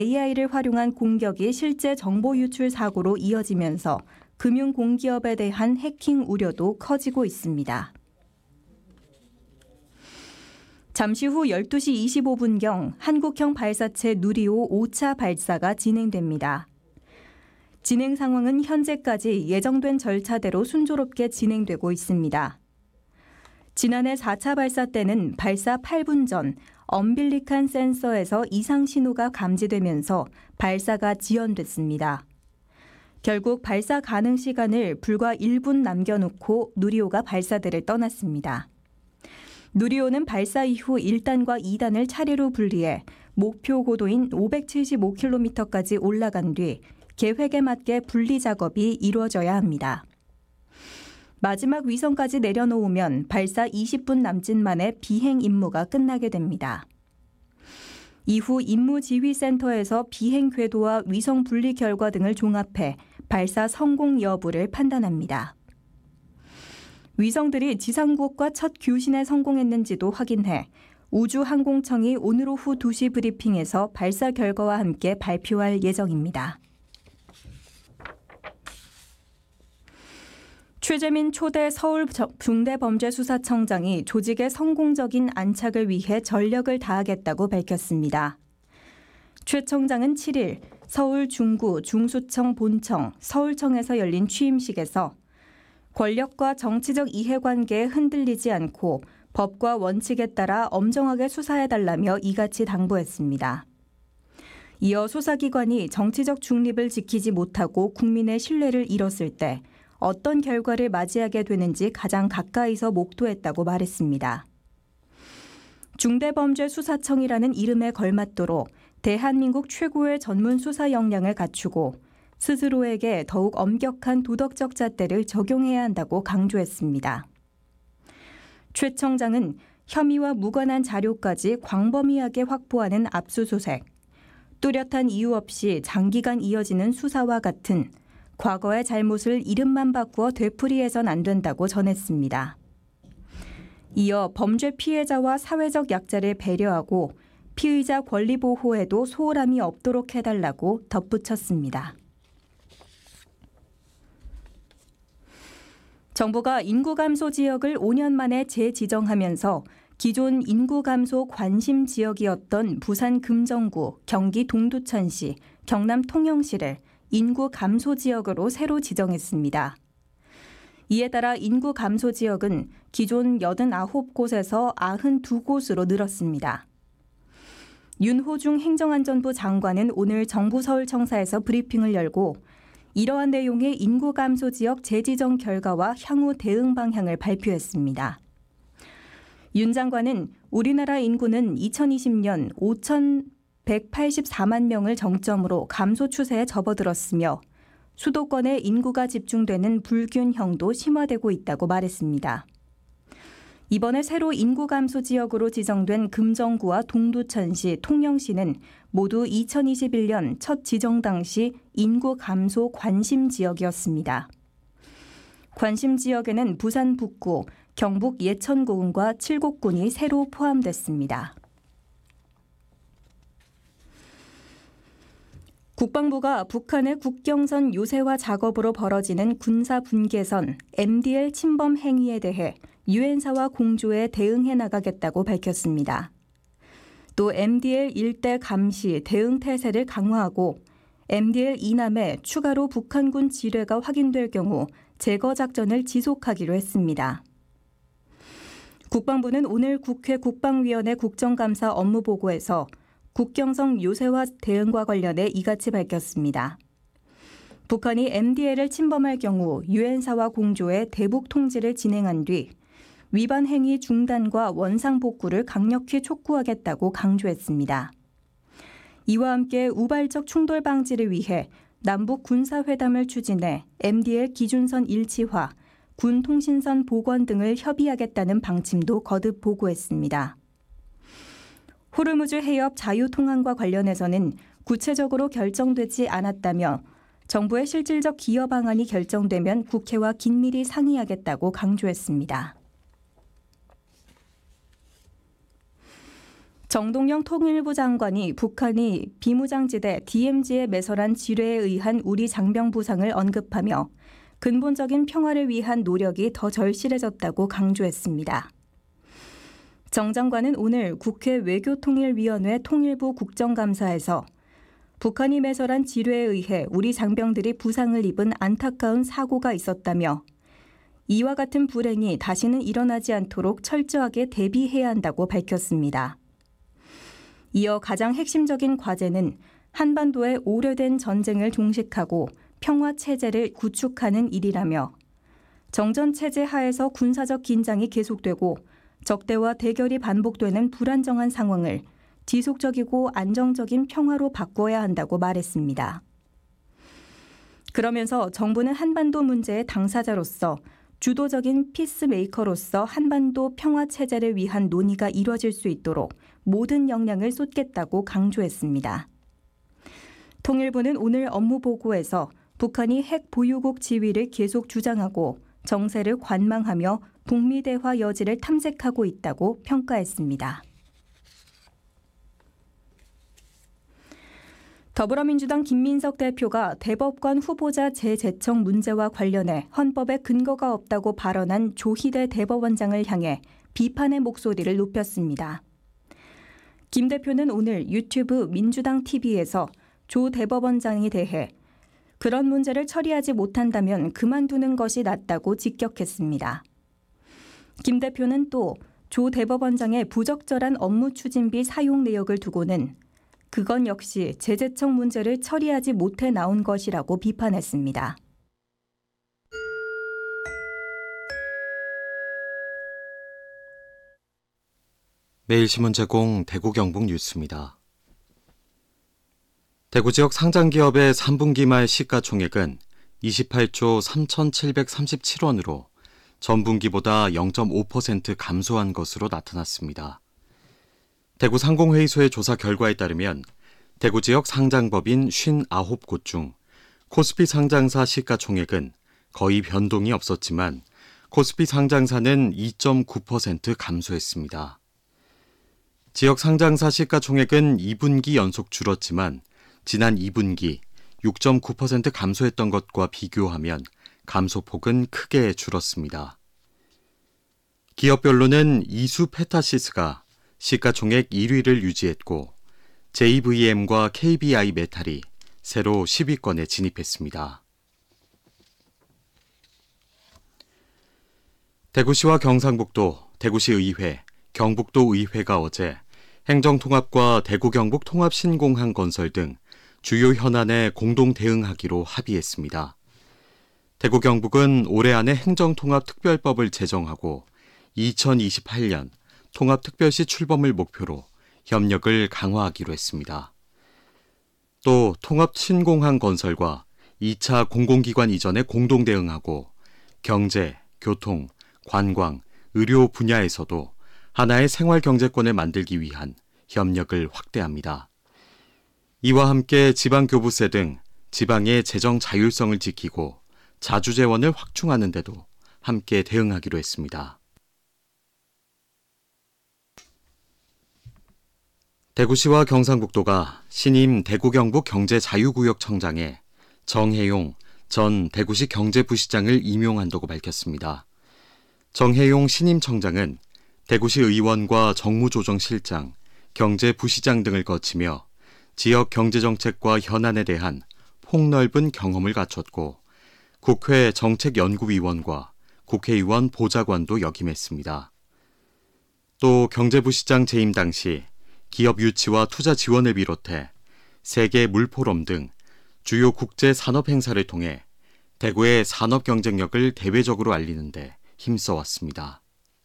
AI를 활용한 공격이 실제 정보 유출 사고로 이어지면서 금융공기업에 대한 해킹 우려도 커지고 있습니다. 잠시 후 12시 25분경 한국형 발사체 누리호 5차 발사가 진행됩니다. 진행 상황은 현재까지 예정된 절차대로 순조롭게 진행되고 있습니다. 지난해 4차 발사 때는 발사 8분 전 엄빌릭한 센서에서 이상 신호가 감지되면서 발사가 지연됐습니다. 결국 발사 가능 시간을 불과 1분 남겨놓고 누리호가 발사대를 떠났습니다. 누리호는 발사 이후 1단과 2단을 차례로 분리해 목표 고도인 575km까지 올라간 뒤 계획에 맞게 분리 작업이 이루어져야 합니다. 마지막 위성까지 내려놓으면 발사 20분 남짓 만에 비행 임무가 끝나게 됩니다. 이후 임무지휘센터에서 비행 궤도와 위성 분리 결과 등을 종합해 발사 성공 여부를 판단합니다. 위성들이 지상국과 첫 교신에 성공했는지도 확인해 우주항공청이 오늘 오후 2시 브리핑에서 발사 결과와 함께 발표할 예정입니다. 최재민 초대 서울 중대범죄수사청장이 조직의 성공적인 안착을 위해 전력을 다하겠다고 밝혔습니다. 최 청장은 7일 서울 중구 중수청 본청 서울청에서 열린 취임식에서 권력과 정치적 이해관계에 흔들리지 않고 법과 원칙에 따라 엄정하게 수사해달라며 이같이 당부했습니다. 이어 수사기관이 정치적 중립을 지키지 못하고 국민의 신뢰를 잃었을 때 어떤 결과를 맞이하게 되는지 가장 가까이서 목도했다고 말했습니다. 중대범죄수사청이라는 이름에 걸맞도록 대한민국 최고의 전문 수사 역량을 갖추고 스스로에게 더욱 엄격한 도덕적 잣대를 적용해야 한다고 강조했습니다. 최 청장은 혐의와 무관한 자료까지 광범위하게 확보하는 압수수색, 뚜렷한 이유 없이 장기간 이어지는 수사와 같은 과거의 잘못을 이름만 바꾸어 되풀이해선 안 된다고 전했습니다. 이어 범죄 피해자와 사회적 약자를 배려하고 피의자 권리 보호에도 소홀함이 없도록 해달라고 덧붙였습니다. 정부가 인구 감소 지역을 5년 만에 재지정하면서 기존 인구 감소 관심 지역이었던 부산 금정구, 경기 동두천시, 경남 통영시를 인구 감소 지역으로 새로 지정했습니다. 이에 따라 인구 감소 지역은 기존 89곳에서 92곳으로 늘었습니다. 윤호중 행정안전부 장관은 오늘 정부 서울청사에서 브리핑을 열고 이러한 내용의 인구 감소 지역 재지정 결과와 향후 대응 방향을 발표했습니다. 윤 장관은 우리나라 인구는 2020년 5,184만 명을 정점으로 감소 추세에 접어들었으며 수도권에 인구가 집중되는 불균형도 심화되고 있다고 말했습니다. 이번에 새로 인구 감소 지역으로 지정된 금정구와 동두천시, 통영시는 모두 2021년 첫 지정 당시 인구 감소 관심 지역이었습니다. 관심 지역에는 부산 북구, 경북 예천고군과 칠곡군이 새로 포함됐습니다. 국방부가 북한의 국경선 요새화 작업으로 벌어지는 군사 분계선 MDL 침범 행위에 대해 유엔사와 공조에 대응해 나가겠다고 밝혔습니다. 또 MDL 일대 감시 대응 태세를 강화하고 MDL 이남에 추가로 북한군 지뢰가 확인될 경우 제거 작전을 지속하기로 했습니다. 국방부는 오늘 국회 국방위원회 국정감사 업무보고에서 국경선 요새화 대응과 관련해 이같이 밝혔습니다. 북한이 MDL을 침범할 경우 유엔사와 공조에 대북 통지를 진행한 뒤 위반 행위 중단과 원상 복구를 강력히 촉구하겠다고 강조했습니다. 이와 함께 우발적 충돌 방지를 위해 남북 군사회담을 추진해 MDL 기준선 일치화, 군 통신선 복원 등을 협의하겠다는 방침도 거듭 보고했습니다. 호르무즈 해협 자유통항과 관련해서는 구체적으로 결정되지 않았다며 정부의 실질적 기여 방안이 결정되면 국회와 긴밀히 상의하겠다고 강조했습니다. 정동영 통일부 장관이 북한이 비무장지대 DMZ에 매설한 지뢰에 의한 우리 장병 부상을 언급하며 근본적인 평화를 위한 노력이 더 절실해졌다고 강조했습니다. 정 장관은 오늘 국회 외교통일위원회 통일부 국정감사에서 북한이 매설한 지뢰에 의해 우리 장병들이 부상을 입은 안타까운 사고가 있었다며 이와 같은 불행이 다시는 일어나지 않도록 철저하게 대비해야 한다고 밝혔습니다. 이어 가장 핵심적인 과제는 한반도의 오래된 전쟁을 종식하고 평화 체제를 구축하는 일이라며 정전 체제 하에서 군사적 긴장이 계속되고 적대와 대결이 반복되는 불안정한 상황을 지속적이고 안정적인 평화로 바꿔야 한다고 말했습니다. 그러면서 정부는 한반도 문제의 당사자로서 주도적인 피스메이커로서 한반도 평화 체제를 위한 논의가 이뤄질 수 있도록 모든 역량을 쏟겠다고 강조했습니다. 통일부는 오늘 업무 보고에서 북한이 핵 보유국 지위를 계속 주장하고 정세를 관망하며 북미 대화 여지를 탐색하고 있다고 평가했습니다. 더불어민주당 김민석 대표가 대법관 후보자 재제청 문제와 관련해 헌법에 근거가 없다고 발언한 조희대 대법원장을 향해 비판의 목소리를 높였습니다. 김 대표는 오늘 유튜브 민주당 TV에서 조 대법원장에 대해 그런 문제를 처리하지 못한다면 그만두는 것이 낫다고 직격했습니다. 김 대표는 또 조 대법원장의 부적절한 업무 추진비 사용 내역을 두고는 그건 역시 재제청 문제를 처리하지 못해 나온 것이라고 비판했습니다. 매일신문 제공 대구 경북 뉴스입니다. 대구 지역 상장기업의 3분기 말 시가총액은 28조 3,737원으로 전분기보다 0.5% 감소한 것으로 나타났습니다. 대구 상공회의소의 조사 결과에 따르면 대구 지역 상장법인 59곳 중 코스피 상장사 시가총액은 거의 변동이 없었지만 코스피 상장사는 2.9% 감소했습니다. 지역 상장사 시가총액은 2분기 연속 줄었지만 지난 2분기 6.9% 감소했던 것과 비교하면 감소폭은 크게 줄었습니다. 기업별로는 이수 페타시스가 시가총액 1위를 유지했고 JVM과 KBI 메탈이 새로 10위권에 진입했습니다. 대구시와 경상북도, 대구시의회, 경북도의회가 어제 행정통합과 대구경북통합신공항건설 등 주요 현안에 공동 대응하기로 합의했습니다. 대구 경북은 올해 안에 행정통합특별법을 제정하고 2028년 통합특별시 출범을 목표로 협력을 강화하기로 했습니다. 또 통합신공항 건설과 2차 공공기관 이전에 공동 대응하고 경제, 교통, 관광, 의료 분야에서도 하나의 생활경제권을 만들기 위한 협력을 확대합니다. 이와 함께 지방교부세 등 지방의 재정 자율성을 지키고 자주재원을 확충하는 데도 함께 대응하기로 했습니다. 대구시와 경상북도가 신임 대구경북 경제자유구역청장에 정혜용 전 대구시 경제부시장을 임용한다고 밝혔습니다. 정혜용 신임 청장은 대구시 의원과 정무조정실장, 경제부시장 등을 거치며 지역 경제정책과 현안에 대한 폭넓은 경험을 갖췄고 국회 정책연구위원과 국회의원 보좌관도 역임했습니다. 또 경제부시장 재임 당시 기업 유치와 투자 지원을 비롯해 세계 물포럼 등 주요 국제 산업 행사를 통해 대구의 산업 경쟁력을 대외적으로 알리는 데 힘써왔습니다.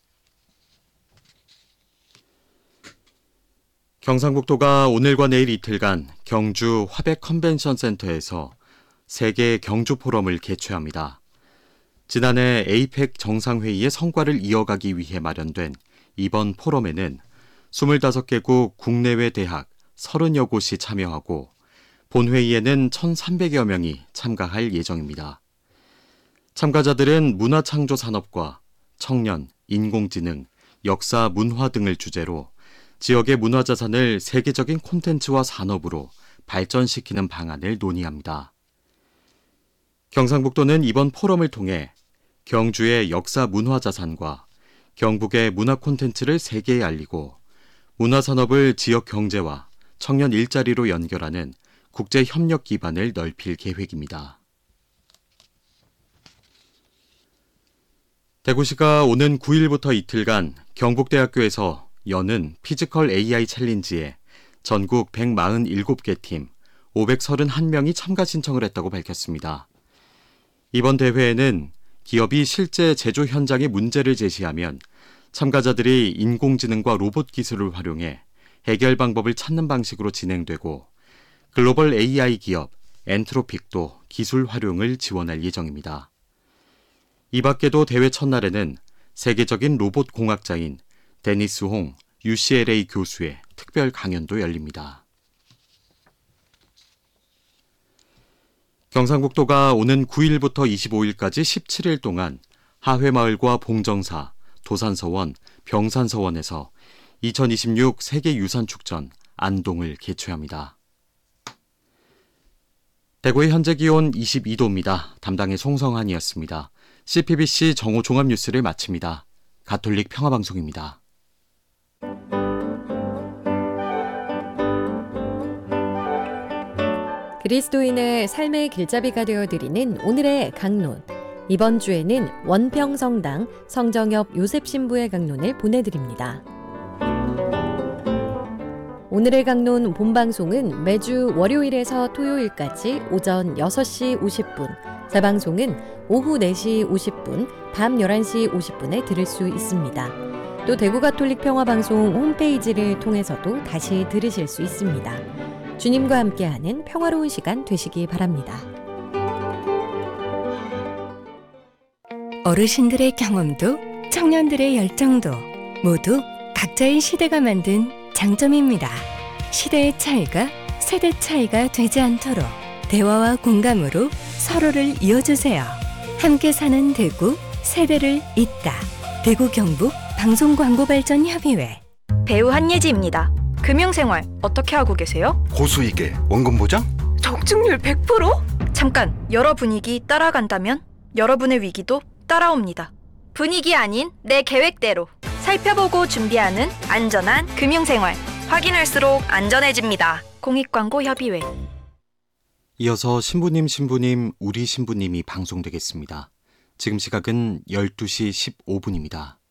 경상북도가 오늘과 내일 이틀간 경주 화백 컨벤션 센터에서 세계 경주 포럼을 개최합니다. 지난해 에이펙 정상회의의 성과를 이어가기 위해 마련된 이번 포럼에는 25개국 국내외 대학 30여 곳이 참여하고 본회의에는 1,300여 명이 참가할 예정입니다. 참가자들은 문화창조산업과 청년, 인공지능, 역사, 문화 등을 주제로 지역의 문화자산을 세계적인 콘텐츠와 산업으로 발전시키는 방안을 논의합니다. 경상북도는 이번 포럼을 통해 경주의 역사 문화자산과 경북의 문화 콘텐츠를 세계에 알리고 문화산업을 지역 경제와 청년 일자리로 연결하는 국제 협력 기반을 넓힐 계획입니다. 대구시가 오는 9일부터 이틀간 경북대학교에서 여는 피지컬 AI 챌린지에 전국 147개 팀 531명이 참가 신청을 했다고 밝혔습니다. 이번 대회에는 기업이 실제 제조 현장의 문제를 제시하면 참가자들이 인공지능과 로봇 기술을 활용해 해결 방법을 찾는 방식으로 진행되고 글로벌 AI 기업 엔트로픽도 기술 활용을 지원할 예정입니다. 이 밖에도 대회 첫날에는 세계적인 로봇 공학자인 데니스 홍 UCLA 교수의 특별 강연도 열립니다. 경상북도가 오는 9일부터 25일까지 17일 동안 하회마을과 봉정사, 도산서원, 병산서원에서 2026 세계유산축전 안동을 개최합니다. 대구의 현재 기온 22도입니다. 담당의 송성한이었습니다. CPBC 정오 종합뉴스를 마칩니다. 가톨릭 평화방송입니다. 그리스도인의 삶의 길잡이가 되어드리는 오늘의 강론. 이번 주에는 원평성당 성정엽 요셉 신부의 강론을 보내드립니다. 오늘의 강론 본방송은 매주 월요일에서 토요일까지 오전 6시 50분, 재방송은 오후 4시 50분, 밤 11시 50분에 들을 수 있습니다. 또 대구가톨릭 평화방송 홈페이지를 통해서도 다시 들으실 수 있습니다. 주님과 함께하는 평화로운 시간 되시기 바랍니다. 어르신들의 경험도 청년들의 열정도 모두 각자의 시대가 만든 장점입니다. 시대의 차이가 세대 차이가 되지 않도록 대화와 공감으로 서로를 이어주세요. 함께 사는 대구, 세대를 잇다. 대구 경북 방송광고발전협의회. 배우 한예지입니다. 금융생활 어떻게 하고 계세요? 고수익에 원금 보장? 적중률 100%? 잠깐, 여러 분위기 따라간다면 여러분의 위기도 따라옵니다. 분위기 아닌 내 계획대로 살펴보고 준비하는 안전한 금융생활. 확인할수록 안전해집니다. 공익광고협의회. 이어서 신부님 우리 신부님이 방송되겠습니다. 지금 시각은 12시 15분입니다.